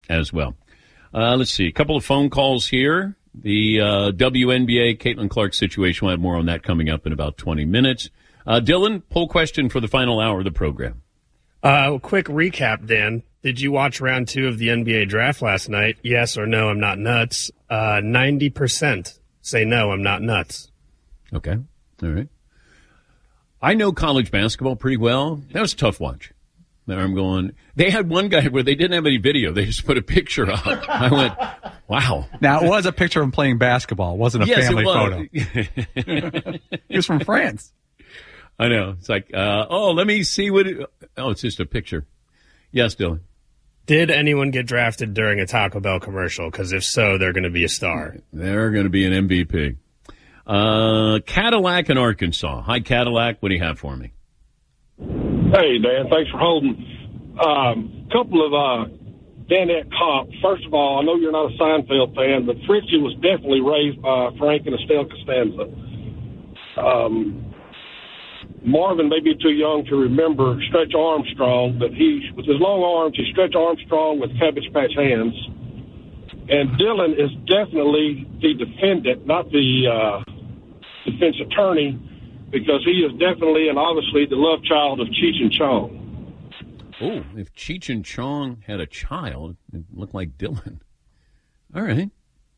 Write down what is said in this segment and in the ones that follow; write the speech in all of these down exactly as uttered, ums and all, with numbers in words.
as well. Uh, let's see. A couple of phone calls here. The uh, W N B A Caitlin Clark situation. We'll have more on that coming up in about twenty minutes. Uh, Dylan, poll question for the final hour of the program. Uh, quick recap, Dan. Did you watch round two of the N B A draft last night? Yes or no, I'm not nuts. Uh, ninety percent say no, I'm not nuts. Okay. All right. I know college basketball pretty well. That was a tough watch. There I'm going. They had one guy where they didn't have any video. They just put a picture up. I went, wow. Now, it was a picture of him playing basketball. It wasn't a yes, family it was. photo. He was from France. I know. It's like, uh, oh, let me see what it, oh, it's just a picture. Yes, Dylan. Did anyone get drafted during a Taco Bell commercial? Because if so, they're going to be a star. They're going to be an M V P. Uh, Cadillac in Arkansas. Hi, Cadillac. What do you have for me? Hey, Dan. Thanks for holding. Um, couple of uh, Danette Kopp. First of all, I know you're not a Seinfeld fan, but Fritzy was definitely raised by Frank and Estelle Costanza. Um, Marvin may be too young to remember Stretch Armstrong, but he, with his long arms, he Stretch Armstrong with Cabbage Patch hands. And Dylan is definitely the defendant, not the uh, defense attorney, because he is definitely and obviously the love child of Cheech and Chong. Oh, if Cheech and Chong had a child, it looked like Dylan. All right.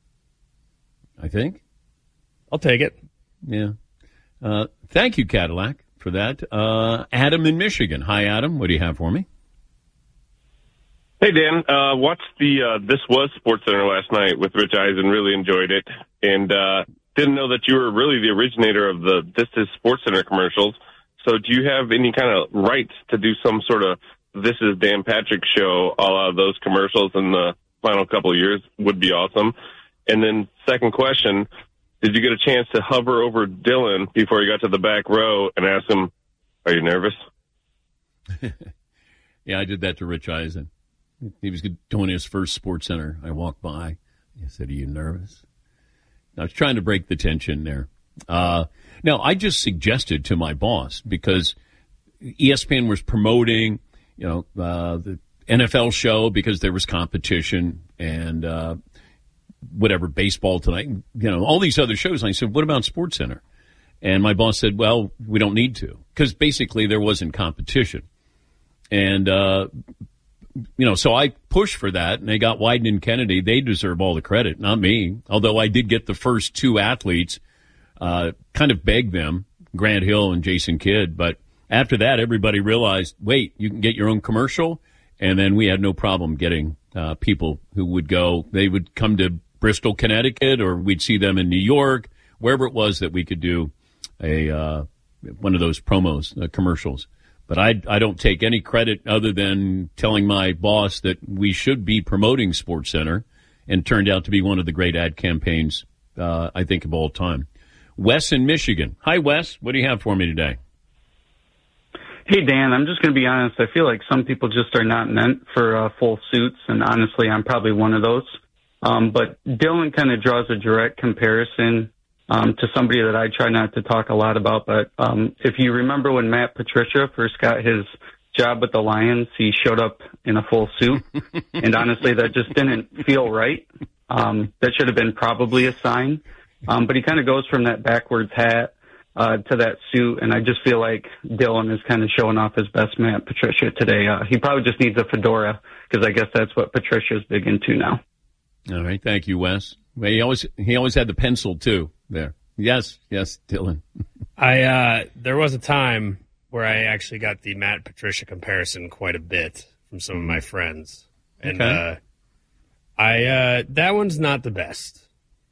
I think. I'll take it. Yeah. Uh, thank you, Cadillac, for that. Uh, Adam in Michigan. Hi, Adam. What do you have for me? Hey, Dan. Uh, watched the uh, This Was SportsCenter last night with Rich Eisen. Really enjoyed it. And uh, didn't know that you were really the originator of the This Is SportsCenter commercials. So do you have any kind of rights to do some sort of This Is Dan Patrick show, a la those commercials in the final couple of years? Would be awesome. And then second question, did you get a chance to hover over Dylan before he got to the back row and ask him, are you nervous? Yeah, I did that to Rich Eisen. He was doing his first Sports Center. I walked by. I said, are you nervous? I was trying to break the tension there. Uh, no, I just suggested to my boss, because E S P N was promoting, you know, uh, the N F L show because there was competition and uh, whatever, baseball tonight, you know, all these other shows. And I said, what about Sports Center? And my boss said, well, we don't need to, because basically there wasn't competition. And, uh, you know, so I pushed for that, and they got Wyden and Kennedy. They deserve all the credit, not me. Although I did get the first two athletes, uh, kind of begged them, Grant Hill and Jason Kidd. But after that, everybody realized, wait, you can get your own commercial. And then we had no problem getting uh, people who would go. They would come to Bristol, Connecticut, or we'd see them in New York, wherever it was that we could do a uh, one of those promos, uh, commercials. But I, I don't take any credit other than telling my boss that we should be promoting SportsCenter, and turned out to be one of the great ad campaigns, uh, I think, of all time. Wes in Michigan. Hi, Wes. What do you have for me today? Hey, Dan, I'm just going to be honest. I feel like some people just are not meant for uh, full suits, and honestly, I'm probably one of those. Um, but Dylan kind of draws a direct comparison Um, to somebody that I try not to talk a lot about. But um, if you remember when Matt Patricia first got his job with the Lions, he showed up in a full suit. And honestly, that just didn't feel right. Um, that should have been probably a sign. Um, but he kind of goes from that backwards hat uh, to that suit. And I just feel like Dylan is kind of showing off his best Matt Patricia today. Uh, he probably just needs a fedora, because I guess that's what Patricia's big into now. All right. Thank you, Wes. Well, he always, he always had the pencil, too. There. Yes, yes, Dylan. I uh, there was a time where I actually got the Matt Patricia comparison quite a bit from some of my friends, and okay. uh, I uh, that one's not the best.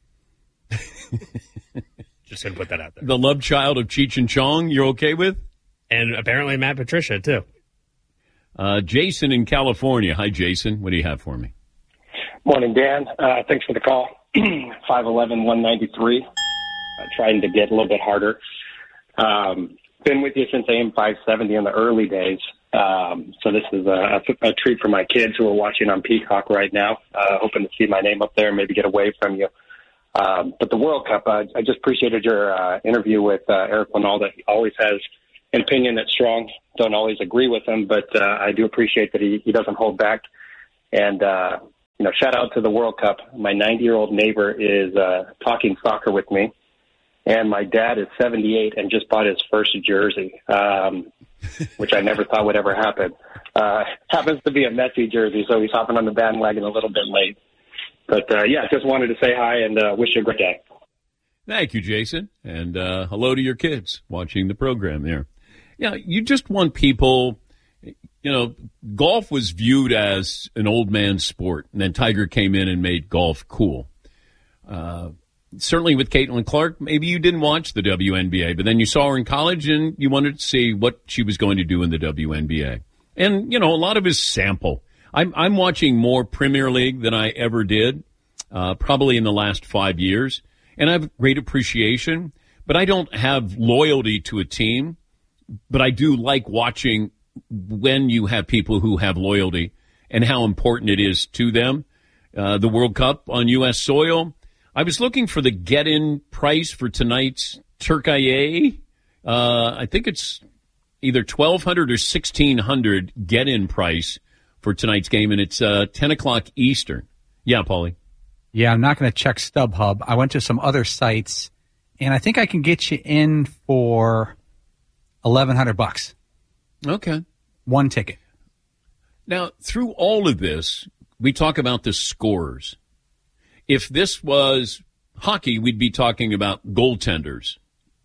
Just gonna put that out there. The love child of Cheech and Chong, you're okay with? And apparently Matt Patricia too. Uh, Jason in California. Hi, Jason. What do you have for me? Morning, Dan. Uh, thanks for the call. five eleven, one ninety-three. Uh, trying to get a little bit harder. Um, been with you since A M five seventy in the early days. Um, so this is a, a treat for my kids who are watching on Peacock right now, uh, hoping to see my name up there and maybe get away from you. Um, but the World Cup, uh, I just appreciated your uh, interview with uh, Eric Winalda. He always has an opinion that's strong. Don't always agree with him, but uh, I do appreciate that he, he doesn't hold back. And uh, you know, shout out to the World Cup. My ninety-year-old neighbor is uh, talking soccer with me, and my dad is seventy-eight and just bought his first jersey, um, which I never thought would ever happen. Uh, happens to be a Messi jersey, so he's hopping on the bandwagon a little bit late. But, uh, yeah, just wanted to say hi and uh, wish you a great day. Thank you, Jason. And uh, hello to your kids watching the program there. Yeah, you just want people, you know, golf was viewed as an old man's sport, and then Tiger came in and made golf cool. Uh, certainly with Caitlin Clark, maybe you didn't watch the W N B A, but then you saw her in college and you wanted to see what she was going to do in the W N B A. And, you know, a lot of his sample. I'm, I'm watching more Premier League than I ever did, uh, probably in the last five years. And I have great appreciation, but I don't have loyalty to a team. But I do like watching when you have people who have loyalty and how important it is to them. Uh, the World Cup on U S soil. I was looking for the get-in price for tonight's Türkiye. Uh, I think it's either twelve hundred dollars or sixteen hundred dollars get-in price for tonight's game, and it's uh, ten o'clock Eastern. Yeah, Paulie? Yeah, I'm not going to check StubHub. I went to some other sites, and I think I can get you in for eleven hundred bucks. Okay. One ticket. Now, through all of this, we talk about the scores. If this was hockey, we'd be talking about goaltenders.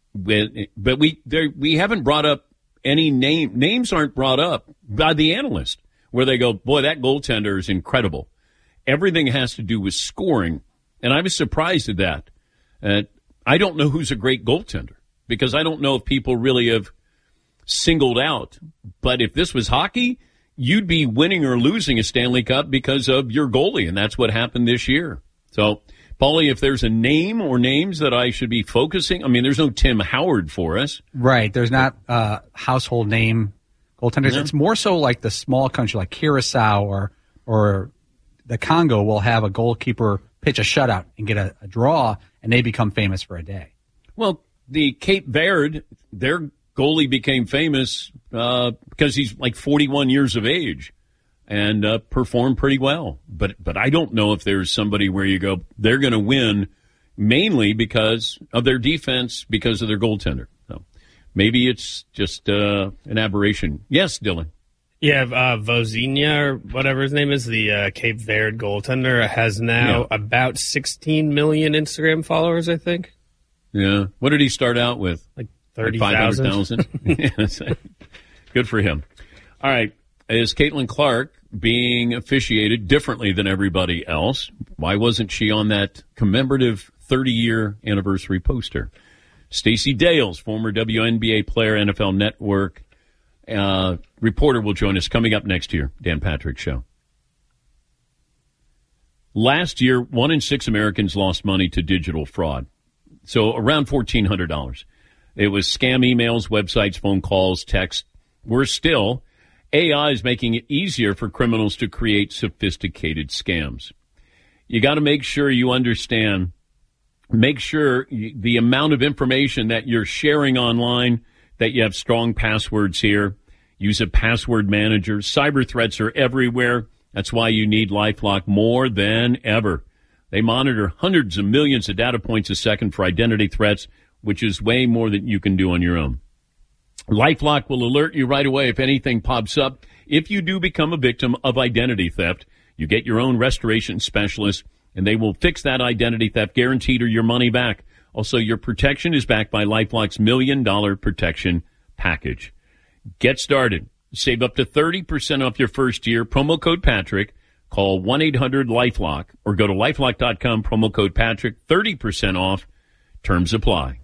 But we there, we haven't brought up any name. Names aren't brought up by the analyst where they go, boy, that goaltender is incredible. Everything has to do with scoring. And I was surprised at that. Uh, I don't know who's a great goaltender because I don't know if people really have singled out. But if this was hockey, you'd be winning or losing a Stanley Cup because of your goalie, and that's what happened this year. So, Paulie, if there's a name or names that I should be focusing, I mean, there's no Tim Howard for us. Right. There's not a uh, household name goaltenders. Yeah. It's more so like the small country like Curacao or or the Congo will have a goalkeeper pitch a shutout and get a, a draw, and they become famous for a day. Well, the Cape Verde, their goalie became famous uh, because he's like forty-one years of age and uh, performed pretty well. But but I don't know if there's somebody where you go, they're going to win mainly because of their defense, because of their goaltender. So maybe it's just uh, an aberration. Yes, Dylan. Yeah, uh, Vozinha, or whatever his name is, the uh, Cape Verde goaltender, has now yeah. about sixteen million Instagram followers, I think. Yeah. What did he start out with? Like thirty thousand. Yes. Good for him. All right. Is Caitlin Clark being officiated differently than everybody else? Why wasn't she on that commemorative thirty-year anniversary poster? Stacey Dales, former W N B A player, N F L Network uh, reporter, will join us coming up next year. Dan Patrick Show. Last year, one in six Americans lost money to digital fraud. So around fourteen hundred dollars. It was scam emails, websites, phone calls, text. Worse still, A I is making it easier for criminals to create sophisticated scams. You got to make sure you understand, make sure you, the amount of information that you're sharing online, that you have strong passwords here. Use a password manager. Cyber threats are everywhere. That's why you need LifeLock more than ever. They monitor hundreds of millions of data points a second for identity threats, which is way more than you can do on your own. LifeLock will alert you right away if anything pops up. If you do become a victim of identity theft, you get your own restoration specialist, and they will fix that identity theft guaranteed or your money back. Also, your protection is backed by LifeLock's Million Dollar Protection Package. Get started. Save up to thirty percent off your first year. Promo code Patrick. Call one eight hundred LifeLock or go to LifeLock dot com, promo code Patrick, thirty percent off. Terms apply.